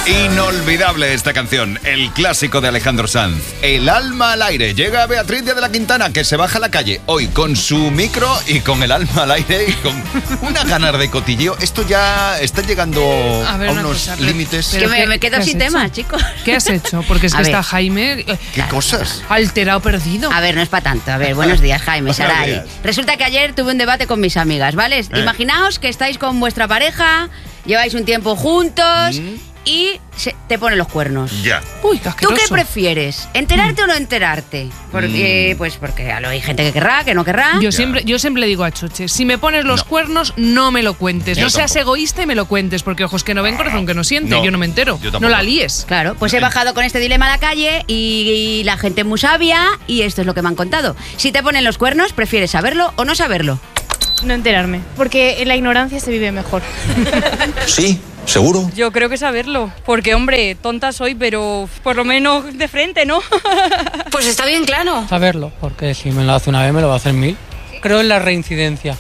Inolvidable esta canción, el clásico de Alejandro Sanz. El alma al aire. Llega Beatriz Díaz de la Quintana, que se baja a la calle hoy con su micro y con el alma al aire y con unas ganas de cotilleo. Esto ya está llegando a unos límites. Pero que me quedo sin tema, chicos. ¿Qué has hecho? Porque es que está Jaime... ¿Qué cosas? Alterado, perdido. A ver, no es para tanto. A ver, buenos días, Jaime, Saray. Resulta que ayer tuve un debate con mis amigas, ¿vale? Imaginaos que estáis con vuestra pareja, lleváis un tiempo juntos... y te ponen los cuernos. Ya. Uy, qué asqueroso. ¿Tú qué prefieres? ¿Enterarte o no enterarte? Porque, pues porque hay gente que querrá, que no querrá. Yo siempre le digo a Chuche, si me pones los cuernos, no me lo cuentes. No seas egoísta y me lo cuentes, porque ojos que no ven, corazón que no siente. Yo no me entero. No la líes. Claro, pues he bajado con este dilema a la calle y la gente es muy sabia y esto es lo que me han contado. Si te ponen los cuernos, ¿prefieres saberlo o no saberlo? No enterarme, porque en la ignorancia se vive mejor. Sí. ¿Seguro? Yo creo que saberlo, porque hombre, tonta soy, pero por lo menos de frente, ¿no? Pues está bien claro. Saberlo, porque si me lo hace una vez me lo va a hacer 1000. Creo en la reincidencia.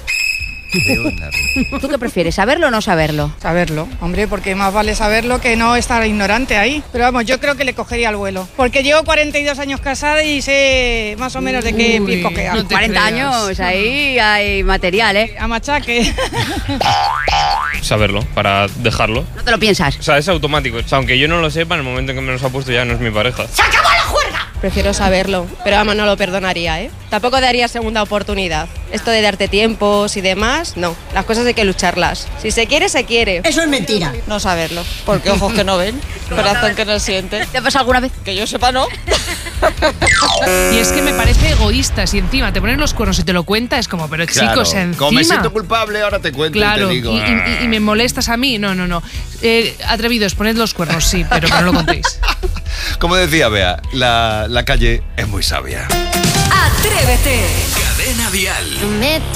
¿Tú qué prefieres, saberlo o no saberlo? Saberlo, hombre, porque más vale saberlo que no estar ignorante ahí. Pero vamos, yo creo que le cogería el vuelo. Porque llevo 42 años casada y sé más o menos de qué pie cojear. No 40 años, ahí hay material, ¿eh? A machaque. Saberlo, para dejarlo. ¿No te lo piensas? O sea, es automático. O sea, aunque yo no lo sepa, en el momento en que me los ha puesto ya no es mi pareja. ¡Se acabó la juerga! Prefiero saberlo, pero vamos, no lo perdonaría, ¿eh? Tampoco daría segunda oportunidad. Esto de darte tiempos y demás, no. Las cosas hay que lucharlas. Si se quiere, se quiere. Eso es mentira. No saberlo, porque ojos que no ven, corazón que no siente. ¿Te ha pasado alguna vez? Que yo sepa, no. Y es que me parece egoísta. Si encima te ponen los cuernos y te lo cuenta, es como, pero chicos, encima... Como me siento culpable, ahora te cuento y te digo... Y me molestas a mí. No. Atrevidos, poned los cuernos, sí, pero que no lo contéis. Como decía Bea, la calle es muy sabia. Atrévete. Cadena Dial.